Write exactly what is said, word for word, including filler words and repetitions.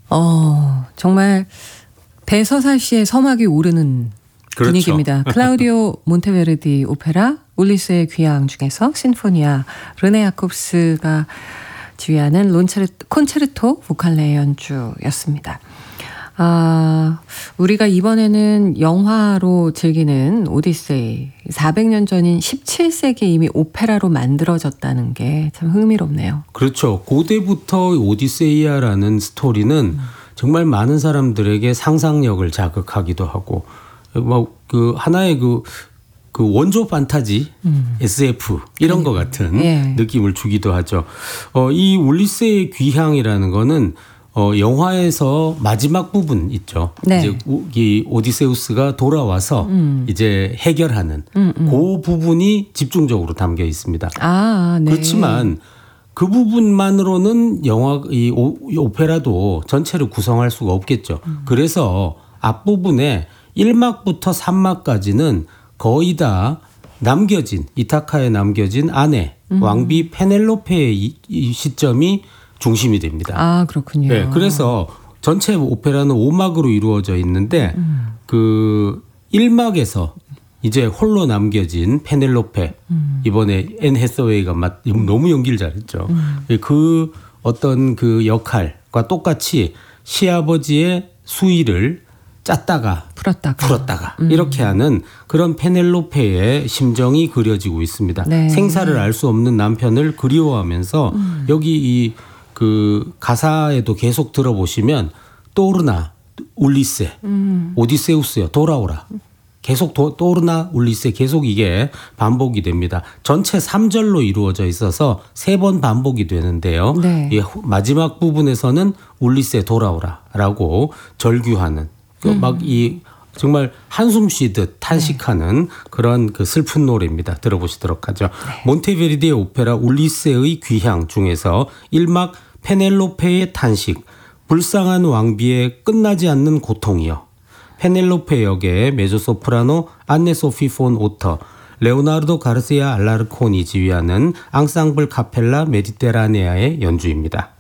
어, 정말 배서사 씨의 서막이 오르는 그렇죠. 분위기입니다. 클라우디오 몬테베르디 오페라 울리스의 귀향 중에서 신포니아 르네 야콥스가 지휘하는 론체르, 콘체르토 보칼레 연주였습니다. 아, 우리가 이번에는 영화로 즐기는 오디세이 사백 년 전인 십칠 세기에 이미 오페라로 만들어졌다는 게 참 흥미롭네요. 그렇죠. 고대부터 오디세이아라는 스토리는 음. 정말 많은 사람들에게 상상력을 자극하기도 하고 뭐 그 하나의 그, 그 원조 판타지 음. 에스에프 이런 것 같은 예. 느낌을 주기도 하죠. 어, 이 울리스의 귀향이라는 거는 어, 영화에서 마지막 부분 있죠. 네. 이제 이 오디세우스가 돌아와서 음. 이제 해결하는 음, 음. 그 부분이 집중적으로 담겨 있습니다. 아, 네. 그렇지만 그 부분만으로는 영화 이 오, 오페라도 전체를 구성할 수가 없겠죠. 음. 그래서 앞부분에 일 막부터 삼 막까지는 거의 다 남겨진 이타카에 남겨진 아내 음. 왕비 페넬로페의 이, 이 시점이 중심이 됩니다. 아, 그렇군요. 네, 그래서 전체 오페라는 오 막으로 이루어져 있는데 음. 그 일 막에서 이제 홀로 남겨진 페넬로페 음. 이번에 앤 해서웨이가 맞, 너무 연기를 잘했죠. 음. 그 어떤 그 역할과 똑같이 시아버지의 수의를 짰다가 풀었다가, 풀었다가 음. 이렇게 하는 그런 페넬로페의 심정이 그려지고 있습니다. 네. 생사를 알 수 없는 남편을 그리워하면서 음. 여기 이 그 가사에도 계속 들어보시면 또르나 울리세 음. 오디세우스여 돌아오라 계속 도, 또르나 울리세 계속 이게 반복이 됩니다. 전체 삼 절로 이루어져 있어서 세 번 반복이 되는데요. 네. 이 마지막 부분에서는 울리세 돌아오라라고 절규하는 음. 막 이 정말 한숨 쉬듯 탄식하는 네. 그런 그 슬픈 노래입니다. 들어보시도록 하죠. 네. 몬테베르디의 오페라 울리세의 귀향 중에서 일 막 페넬로페의 탄식, 불쌍한 왕비의 끝나지 않는 고통이요. 페넬로페 역의 메조소프라노 안네 소피 폰 오터, 레오나르도 가르시아 알라르콘이 지휘하는 앙상블 카펠라 메디테라네아의 연주입니다.